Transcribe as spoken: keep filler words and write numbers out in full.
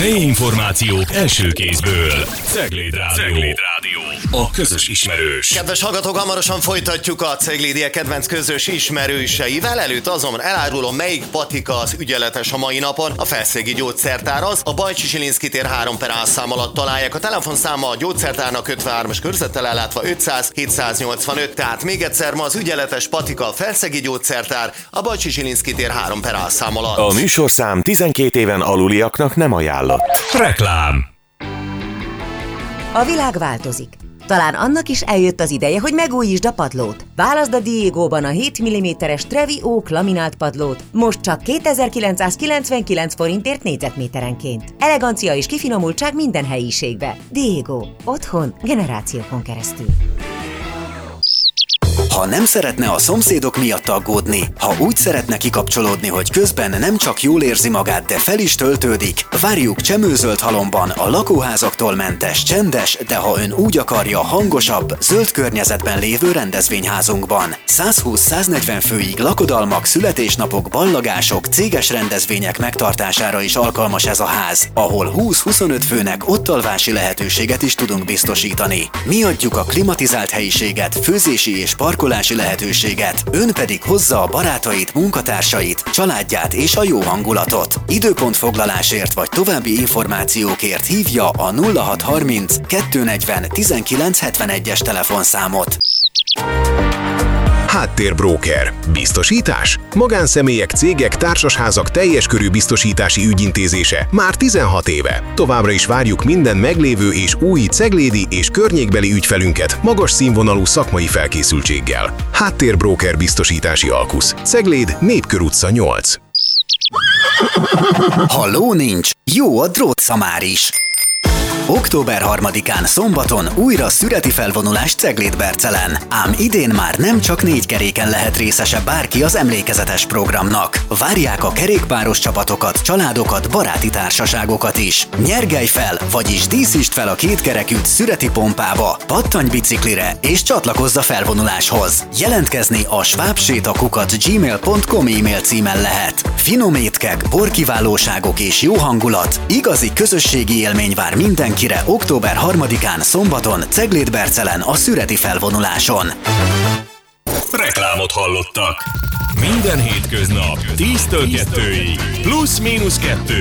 Helyi információk első kézből. Cegléd Rádió. Cegléd Rádió. A közös ismerős. Kedves hallgatók, hamarosan folytatjuk a Ceglédiek kedvenc közös ismerőseivel. Előtt azonban elárulom, melyik patika az ügyeletes a mai napon. A Felszegi Gyógyszertár az. A Bajcsi Zsilinszky tér három per A szám alatt találják. A telefonszáma a gyógyszertárnak ötvenhármas körzettel ellátva ötszáz hétszáznyolcvanöt. Tehát még egyszer, ma az ügyeletes patika a Felszegi Gyógyszertár, a Bajcsi Zsilinszky tér három per A szám alatt. A műsorszám tizenkét éven aluliaknak nem ajánlott. Reklám. A világ változik. Talán annak is eljött az ideje, hogy megújítsd a padlót. Válaszd a Diegóban a hét milliméteres Trevi Oak laminált padlót, most csak kétezer-kilencszázkilencvenkilenc forintért négyzetméterenként. Elegancia és kifinomultság minden helyiségbe. Diego. Otthon generációkon keresztül. Ha nem szeretne a szomszédok miatt aggódni, ha úgy szeretne kikapcsolódni, hogy közben nem csak jól érzi magát, de fel is töltődik, várjuk Csemőzöld Halomban a lakóházaktól mentes, csendes, de ha ön úgy akarja, hangosabb, zöld környezetben lévő rendezvényházunkban. százhúsz-száznegyven főig lakodalmak, születésnapok, ballagások, céges rendezvények megtartására is alkalmas ez a ház, ahol húsz-huszonöt főnek ottalvási lehetőséget is tudunk biztosítani. Mi adjuk a klimatizált helyiséget, főzési és parkolási lehetőséget, ön pedig hozza a barátait, munkatársait, családját és a jó hangulatot. Időpontfoglalásért vagy további információkért hívja a nulla hat harminc kettőnegyven tizenkilenc hetvenegyes telefonszámot. Háttérbróker. Biztosítás? Magánszemélyek, cégek, társasházak teljes körű biztosítási ügyintézése már tizenhat éve. Továbbra is várjuk minden meglévő és új ceglédi és környékbeli ügyfelünket magas színvonalú szakmai felkészültséggel. Háttérbróker biztosítási alkusz. Cegléd, Népkör utca nyolc. Ha ló nincs, jó a drótszamár is. október harmadikán szombaton újra szüreti felvonulás Cegléd-Bercelen. Ám idén már nem csak négy keréken lehet részese bárki az emlékezetes programnak. Várják a kerékpáros csapatokat, családokat, baráti társaságokat is. Nyergelj fel, vagyis díszítsd fel a kétkerekűt szüreti pompába, pattanj biciklire és csatlakozz a felvonuláshoz. Jelentkezni a svábsétakukat gmail pont com e-mail címen lehet. Finom étkek, borkiválóságok és jó hangulat, igazi közösségi élmény vár mindenkire október harmadikán szombaton Cegléd-Bercelen a szüreti felvonuláson. Reklámot hallottak. Minden hétköznap tíztől kettőig. Plusz-mínusz kettő.